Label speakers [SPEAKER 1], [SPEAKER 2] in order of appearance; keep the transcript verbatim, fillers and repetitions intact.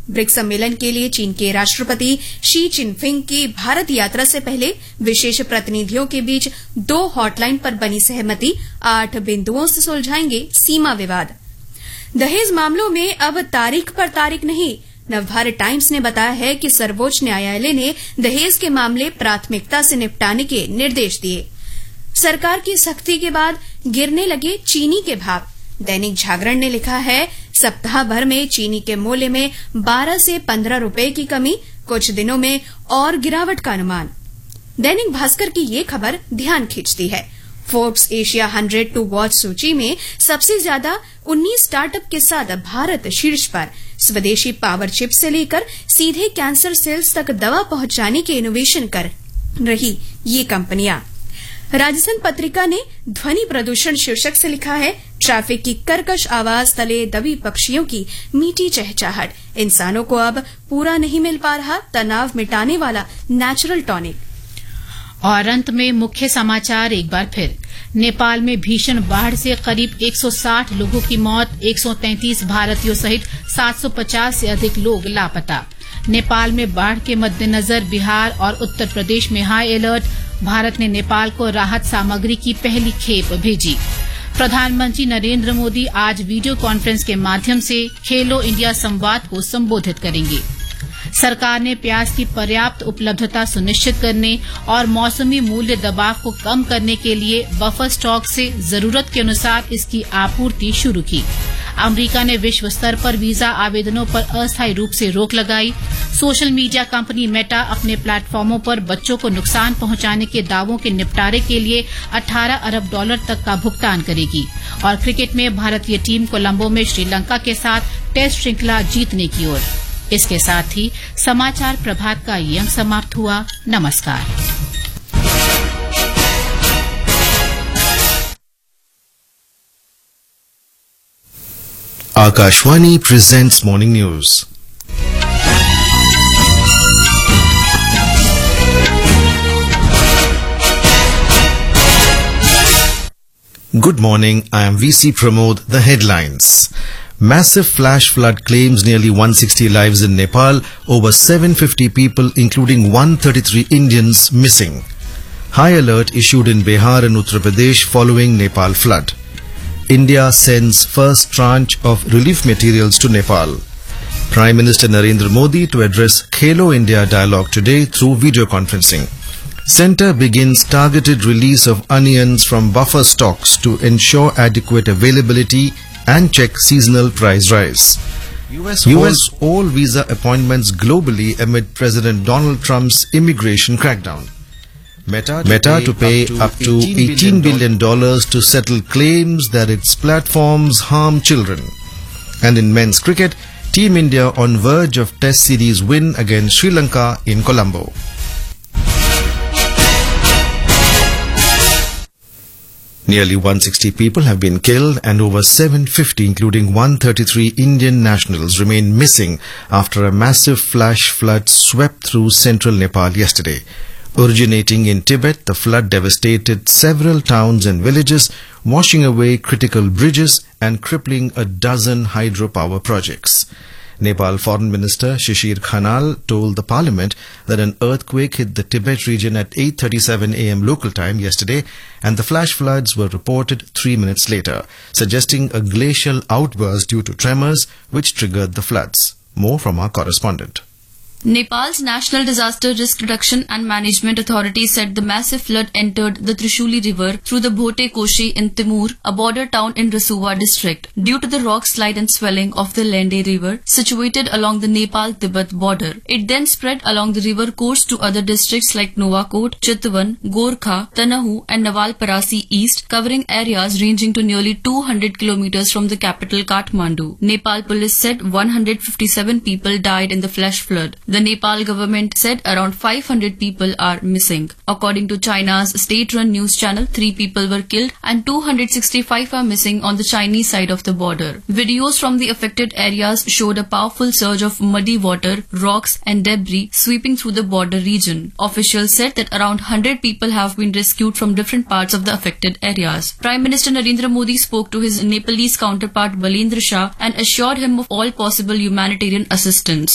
[SPEAKER 1] BRICS सम्मेलन के लिए चीन के राष्ट्रपति शी चिनफिंग की भारत यात्रा से पहले विशेष प्रतिनिधियों के बीच दो हॉटलाइन पर बनी सहमति आठ बिंदुओं से सुलझाएंगे सीमा विवाद। दहेज मामलों में अब तारीख पर तारीख नहीं। नवभारत टाइम्स ने बताया है कि सर्वोच्च न्यायालय ने दहेज के मामले प्राथमिकता से निपटाने के निर्देश दिए। सरकार की सख्ती के बाद गिरने लगे चीनी के भाव। दैनिक जागरण ने लिखा है, सप्ताह भर में चीनी के मूल्य में बारह से पंद्रह रुपए की कमी, कुछ दिनों में और गिरावट का अनुमान। दैनिक भास्कर की ये खबर ध्यान खींचती है। Forbes Asia hundred to watch सूची में सबसे ज्यादा उन्नीस स्टार्टअप के साथ भारत शीर्ष पर। स्वदेशी पावर चिप से लेकर सीधे कैंसर सेल्स तक दवा पहुंचाने के इनोवेशन कर रही ये कंपनियां। राजस्थान पत्रिका ने ध्वनि प्रदूषण शीर्षक से लिखा है, ट्रैफिक की कर्कश आवाज तले दबी पक्षियों की मीठी चहचहाट। इंसानों को अब पूरा नहीं मिल पा रहा तनाव मिटाने वाला नेचुरल टॉनिक।
[SPEAKER 2] और अंत में मुख्य समाचार एक बार फिर। नेपाल में भीषण बाढ़ से करीब एक सौ साठ लोगों की मौत, एक सौ तैंतीस भारतीयों सहित सात सौ पचास से अधिक लोग लापता। नेपाल में बाढ़ के मद्देनजर बिहार और उत्तर प्रदेश में हाई अलर्ट। भारत ने नेपाल को राहत सामग्री की पहली खेप भेजी। प्रधानमंत्री नरेंद्र मोदी आज वीडियो कॉन्फ्रेंस के माध्यम से खेलो इंडिया संवाद को संबोधित करेंगे। सरकार ने प्याज की पर्याप्त उपलब्धता सुनिश्चित करने और मौसमी मूल्य दबाव को कम करने के लिए बफर स्टॉक से जरूरत के अनुसार इसकी आपूर्ति शुरू की। अमेरिका ने विश्व स्तर पर वीजा आवेदनों पर अस्थायी रूप से रोक लगाई। सोशल मीडिया कंपनी मेटा अपने प्लेटफॉर्मों पर बच्चों को नुकसान पहुंचाने के दावों के निपटारे के लिए अठारह अरब डॉलर तक का भुगतान करेगी। और क्रिकेट में भारतीय टीम कोलंबो में श्रीलंका के साथ टेस्ट श्रृंखला जीतने की ओर। इसके साथ ही समाचार प्रभात का ये अंक समाप्त हुआ। नमस्कार।
[SPEAKER 3] Akashvani presents Morning News. Good morning, I am V C Pramod. The headlines. Massive flash flood claims nearly one hundred sixty lives in Nepal, over seven hundred fifty people including one hundred thirty-three Indians missing. High alert issued in Bihar and Uttar Pradesh following Nepal flood. India sends first tranche of relief materials to Nepal. Prime Minister Narendra Modi to address Khelo India dialogue today through video conferencing. Centre begins targeted release of onions from buffer stocks to ensure adequate availability and check seasonal price rise. U S, U S all visa appointments globally amid President Donald Trump's immigration crackdown. Meta to, Meta pay, to pay up to, up to eighteen billion dollars to settle claims that its platforms harm children. And in men's cricket, Team India on verge of Test series win against Sri Lanka in Colombo. Nearly one hundred sixty people have been killed and over seven hundred fifty, including one hundred thirty-three Indian nationals, remain missing after a massive flash flood swept through central Nepal yesterday. Originating in Tibet, the flood devastated several towns and villages, washing away critical bridges and crippling a dozen hydropower projects. Nepal Foreign Minister Shishir Khanal told the parliament that an earthquake hit the Tibet region at eight thirty-seven a m local time yesterday and the flash floods were reported three minutes later, suggesting a glacial outburst due to tremors which triggered the floods. More from our correspondent.
[SPEAKER 4] Nepal's National Disaster Risk Reduction and Management Authority said the massive flood entered the Trishuli River through the Bhote Koshi in Timur, a border town in Rasuwa district, due to the rock slide and swelling of the Lende River situated along the Nepal-Tibet border. It then spread along the river course to other districts like Nuwakot, Chitwan, Gorkha, Tanahu and Nawalparasi East, covering areas ranging to nearly two hundred kilometers from the capital Kathmandu. Nepal police said one hundred fifty-seven people died in the flash flood. The Nepal government said around five hundred people are missing. According to China's state-run news channel, three people were killed and two hundred sixty-five are missing on the Chinese side of the border. Videos from the affected areas showed a powerful surge of muddy water, rocks and debris sweeping through the border region. Officials said that around one hundred people have been rescued from different parts of the affected areas. Prime Minister Narendra Modi spoke to his Nepalese counterpart Balendra Shah and assured him of all possible humanitarian assistance.